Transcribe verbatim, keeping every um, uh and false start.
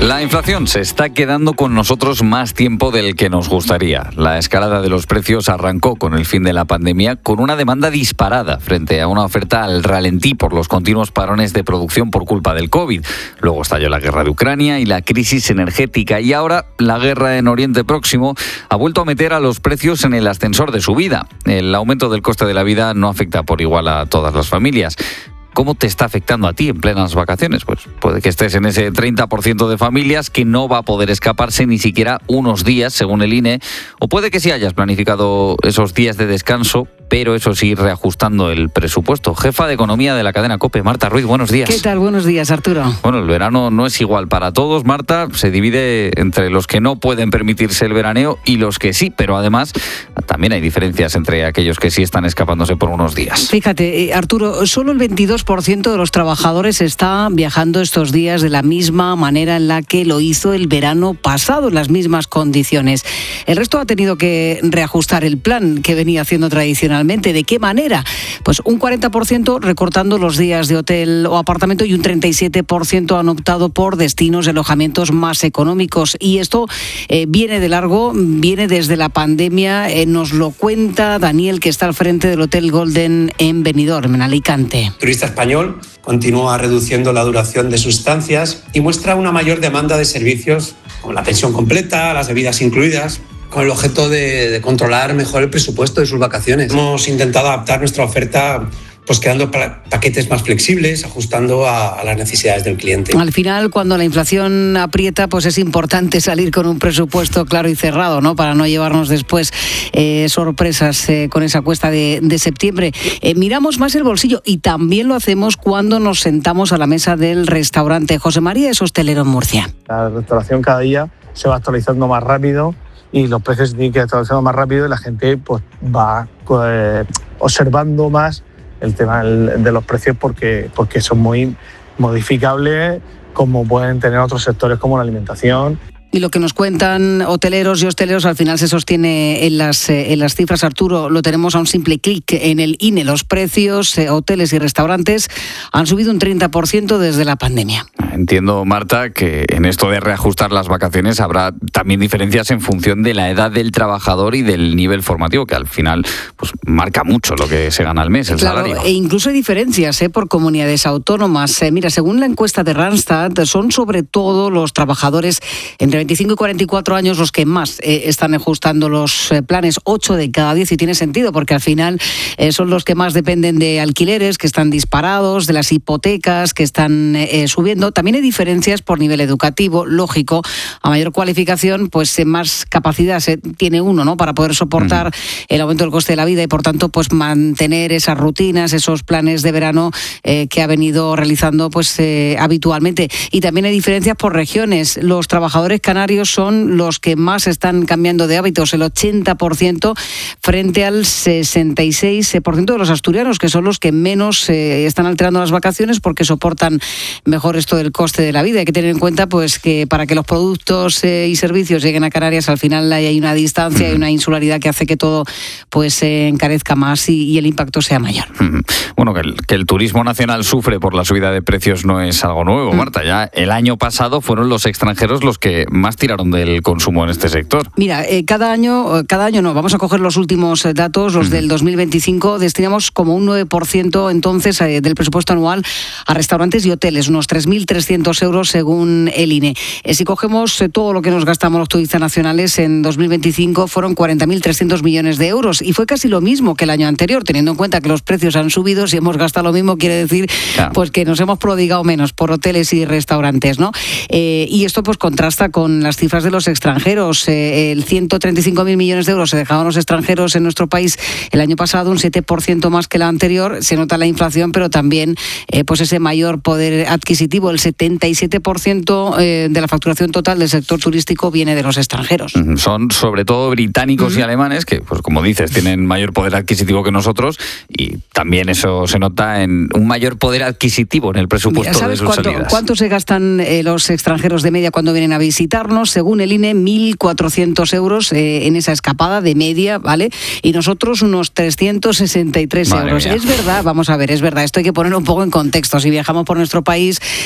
La inflación se está quedando con nosotros más tiempo del que nos gustaría. La escalada de los precios arrancó con el fin de la pandemia con una demanda disparada frente a una oferta al ralentí por los continuos parones de producción por culpa del COVID. Luego estalló la guerra de Ucrania y la crisis energética, y ahora la guerra en Oriente Próximo ha vuelto a meter a los precios en el ascensor de subida. El aumento del coste de la vida no afecta por igual a todas las familias. ¿Cómo te está afectando a ti en plenas vacaciones? Pues puede que estés en ese treinta por ciento de familias que no va a poder escaparse ni siquiera unos días, según el I N E, o puede que sí hayas planificado esos días de descanso, pero eso sí, reajustando el presupuesto. Jefa de Economía de la cadena COPE, Marta Ruiz, buenos días. ¿Qué tal? Buenos días, Arturo. Bueno, el verano no es igual para todos, Marta, se divide entre los que no pueden permitirse el veraneo y los que sí, pero además también hay diferencias entre aquellos que sí están escapándose por unos días. Fíjate, eh, Arturo, solo el veintidós por ciento de los trabajadores está viajando estos días de la misma manera en la que lo hizo el verano pasado, en las mismas condiciones. El resto ha tenido que reajustar el plan que venía haciendo tradicionalmente. ¿De qué manera? Pues un cuarenta por ciento recortando los días de hotel o apartamento y un treinta y siete por ciento han optado por destinos de alojamientos más económicos. Y esto eh, viene de largo, viene desde la pandemia. Eh, nos lo cuenta Daniel, que está al frente del Hotel Golden en Benidorm, en Alicante. El turista español continúa reduciendo la duración de sus estancias y muestra una mayor demanda de servicios como la pensión completa, las bebidas incluidas, con el objeto de, de controlar mejor el presupuesto de sus vacaciones. Hemos intentado adaptar nuestra oferta pues creando pa- paquetes más flexibles, ajustando a, a las necesidades del cliente. Al final, cuando la inflación aprieta, pues es importante salir con un presupuesto claro y cerrado, ¿no? Para no llevarnos después eh, sorpresas eh, con esa cuesta de, de septiembre. Eh, miramos más el bolsillo y también lo hacemos cuando nos sentamos a la mesa del restaurante. José María es hostelero en Murcia. La restauración cada día se va actualizando más rápido y los precios tienen que ir actualizando más rápido y la gente pues va pues, observando más el tema de los precios porque, porque son muy modificables, como pueden tener otros sectores como la alimentación. Y lo que nos cuentan hoteleros y hosteleros al final se sostiene en las, eh, en las cifras, Arturo. Lo tenemos a un simple clic en el I N E. Los precios, eh, hoteles y restaurantes han subido un treinta por ciento desde la pandemia. Entiendo, Marta, que en esto de reajustar las vacaciones habrá también diferencias en función de la edad del trabajador y del nivel formativo, que al final pues marca mucho lo que se gana al mes, el claro, salario. E incluso hay diferencias eh, por comunidades autónomas. Eh, mira, según la encuesta de Randstad, son sobre todo los trabajadores entre veinticinco y cuarenta y cuatro años los que más eh, están ajustando los eh, planes, ocho de cada diez, y tiene sentido porque al final eh, son los que más dependen de alquileres que están disparados, de las hipotecas que están eh, subiendo. También hay diferencias por nivel educativo, lógico. A mayor cualificación, pues eh, más capacidad se tiene uno, ¿no?, para poder soportar uh-huh. el aumento del coste de la vida y por tanto pues mantener esas rutinas, esos planes de verano eh, que ha venido realizando pues eh, habitualmente. Y también hay diferencias por regiones. Los trabajadores canarios son los que más están cambiando de hábitos, el ochenta por ciento frente al sesenta y seis por ciento de los asturianos, que son los que menos eh, están alterando las vacaciones porque soportan mejor esto del coste de la vida. Hay que tener en cuenta pues que para que los productos eh, y servicios lleguen a Canarias, al final hay una distancia y una insularidad que hace que todo pues se eh, encarezca más y, y el impacto sea mayor. Bueno, que el, que el turismo nacional sufre por la subida de precios no es algo nuevo, Marta. Ya el año pasado fueron los extranjeros los que más tiraron del consumo en este sector. Mira, eh, cada año, cada año no, vamos a coger los últimos datos, los uh-huh. del dos mil veinticinco, destinamos como un nueve por ciento entonces eh, del presupuesto anual a restaurantes y hoteles, unos tres mil trescientos euros según el I N E. Eh, si cogemos eh, todo lo que nos gastamos los turistas nacionales en dos mil veinticinco fueron cuarenta mil trescientos millones de euros y fue casi lo mismo que el año anterior, teniendo en cuenta que los precios han subido. Si hemos gastado lo mismo quiere decir claro. pues que nos hemos prodigado menos por hoteles y restaurantes, ¿no? Eh, y esto pues contrasta con las cifras de los extranjeros. Eh, el ciento treinta y cinco mil millones de euros se dejaban los extranjeros en nuestro país el año pasado, un siete por ciento más que el anterior. Se nota la inflación, pero también eh, pues ese mayor poder adquisitivo. El setenta y siete por ciento eh, de la facturación total del sector turístico viene de los extranjeros. Son sobre todo británicos uh-huh. y alemanes que, pues como dices, tienen mayor poder adquisitivo que nosotros y también eso se nota en un mayor poder adquisitivo en el presupuesto. Mira, ¿sabes de sus cuánto, salidas? cuánto se gastan eh, los extranjeros de media cuando vienen a visitarnos? Según el I N E, mil cuatrocientos euros eh, en esa escapada de media, ¿vale? Y nosotros unos trescientos sesenta y tres euros. Es verdad, vamos a ver, es verdad, esto hay que poner un poco en contexto. Si viajamos por nuestro país,